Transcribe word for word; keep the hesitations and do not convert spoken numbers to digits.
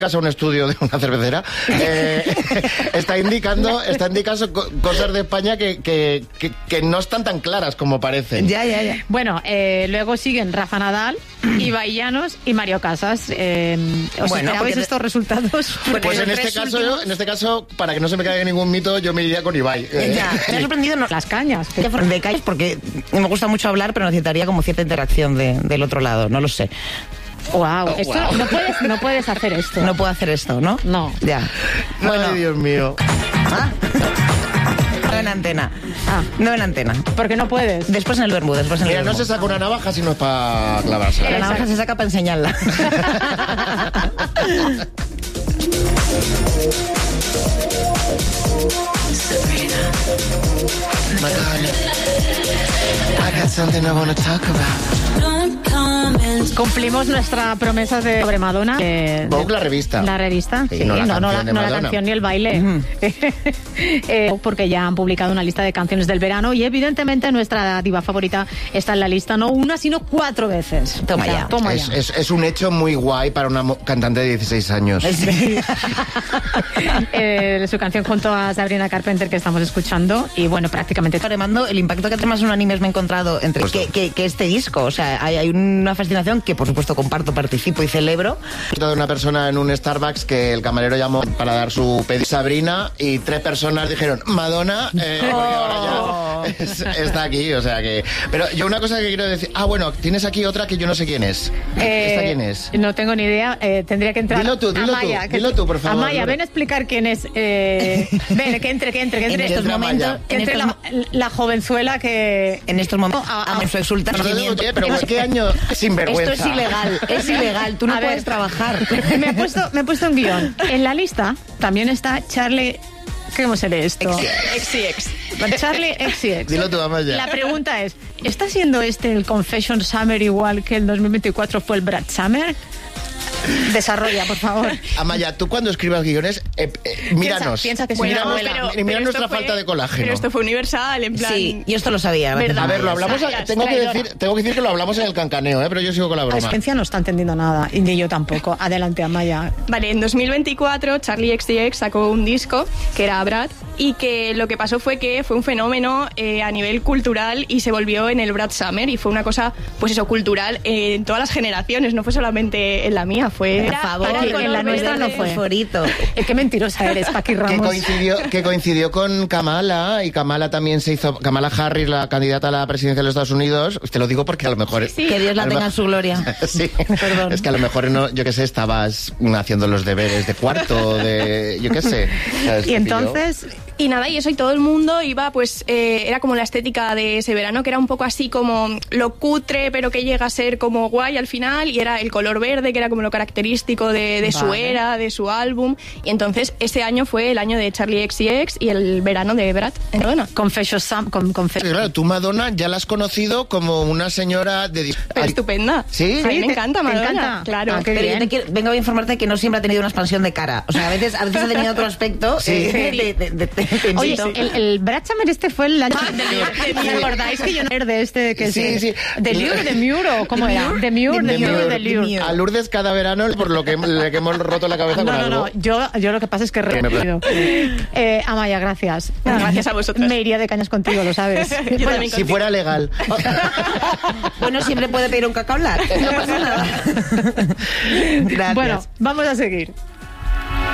caso un estudio de una cervecera, eh, está indicando está indicando co- cosas de España que, que, que, que no están tan claras como parecen. Ya, ya, ya. Bueno, eh, luego siguen Rafa Nadal, Ibai Llanos y Mario Casas. Eh, ¿Os Bueno, esperabais porque- estos resultados? Pues en este caso, yo, en este caso, para que no se me caiga ningún mito, yo me iría con Ibai. Eh, Ya, me ha sorprendido no, Las cañas. de calles porque me gusta mucho hablar, pero necesitaría como cierta interacción de, del otro lado, no lo sé. Wow, Oh, esto, wow. No, puedes, no puedes hacer esto. No puedo hacer esto, ¿no? No. Ya. Bueno, Ay, Dios mío. ¿ah? No en antena. Ah. No en antena. Porque no puedes. Después en el vermú, después en el Mira, no vermú. se saca una navaja si no es para clavarse. La navaja se saca para enseñarla. I got something I wanna talk about. Cumplimos nuestra promesa de sobre Madonna. Eh, Vogue, de- la revista. La revista, Sí, sí, no la no, no, canción la, de no la Madonna. canción ni el baile. Eh, porque ya han publicado una lista de canciones del verano y evidentemente nuestra diva favorita está en la lista, no una, sino cuatro veces. Toma O sea, ya. Toma Es, ya. es, es un hecho muy guay para una mo- cantante de dieciséis años. Eh, su canción junto a Sabrina Carpenter que estamos escuchando y bueno, prácticamente Remando el impacto que temas en animes me he encontrado entre Pues que, no. que, que este disco, o sea, hay, hay una fascinación que por supuesto comparto, participo y celebro. De una persona en un Starbucks que el camarero llamó para dar su pedido Sabrina y tres personas dijeron Madonna, eh, porque ahora ya es- está aquí, o sea que... Pero yo una cosa que quiero decir... Ah, bueno, tienes aquí otra que yo no sé quién es. Eh, ¿Esta quién es? No tengo ni idea. eh, tendría que entrar. Dilo tú, dilo tú, Amaya, que- dilo tú, por favor, Amaya, Lore. ven a explicar quién es. Eh, ven, que entre, que entre, que En entre. estos Entra momentos, Amaya. Que en entre estos, la, la jovenzuela que. en estos momentos, Ah, ah, amo su exultante. Oye, pero ¿qué año sinvergüenza? Esto es ilegal, es ilegal, tú no A ver. puedes trabajar. Me he puesto, me he puesto un guión. En la lista también está Charlie. ¿Cómo se lee esto? X y X. Charlie X y X. Dilo tú, Amaya. La pregunta es, ¿está siendo este el Confession Summer igual que el dos mil veinticuatro fue el Brad Summer? Desarrolla, por favor. Amaya, tú cuando escribas guiones, eh, eh, míranos. piensa que es una Míranos, novela. mira pero nuestra esto fue- falta de colágeno. Pero esto fue universal, en plan... Sí, yo esto lo sabía. ¿Verdad? A ver, lo hablamos, Traidora. tengo que, decir, tengo que decir que lo hablamos en el cancaneo, ¿eh? Pero yo sigo con la La broma. audiencia no está entendiendo nada, y ni yo tampoco. Adelante, Amaya. Vale, en dos mil veinticuatro Charlie X C X sacó un disco que era Brad y que lo que pasó fue que fue un fenómeno eh, a nivel cultural y se volvió en el Brad Summer y fue una cosa, pues eso, cultural eh, en todas las generaciones, no fue solamente en la mía, fue... Por favor, Aquí, color en la nuestra verde. no fue. Fosforito. Eh, qué mentirosa eres, Paqui Que Ramos. coincidió, que coincidió con Kamala, y Kamala también se hizo, Kamala Harris, la candidata a la presidencia de los Estados Unidos, te lo digo porque a lo mejor... Sí. Que Dios la a lo tenga en mejor- su gloria. Sí, Perdón. es que a lo mejor, no, yo qué sé, estabas haciendo los deberes de cuarto, de... yo qué sé. ¿sabes? Y entonces, Y nada, y eso, y todo el mundo iba, pues, eh, era como la estética de ese verano, que era un poco así como lo cutre, pero que llega a ser como guay al final, y era el color verde, que era como lo característico de, de su Vale. era, de su álbum, y entonces ese año fue el año de Charlie X C X y el verano de Brad en Madonna. Confession Sam, con, confe- Claro, tú, Madonna, ya la has conocido como una señora de... dis- Pero Ay, estupenda. ¿Sí? A mí ¿Sí? me ¿Te- encanta te Madonna. encanta? Claro. Ah, qué Pero yo bien. te quiero, vengo a informarte que no siempre ha tenido una expansión de cara. O sea, a veces, a veces ha tenido otro aspecto. Sí. eh, de, de, de, de- de- Oye, de- el, el Brad Summer este fue el año de ¿Os acordáis que yo no era de este que Sí, es sí. de Lure, de Muro, ¿cómo era? De Mure, de Mure, de Lure. A Lourdes cada verano por lo que le que hemos roto la cabeza No, con no, algo. no, yo, yo lo que pasa es que he Que me- repetido. Eh, Amaya, gracias. Nada, gracias a vosotros. Me iría de cañas contigo, lo sabes. Yo Bueno, también Si contigo. fuera legal. Bueno, siempre puede pedir un cacao lat. No pasa nada. Gracias. bueno, vamos a seguir.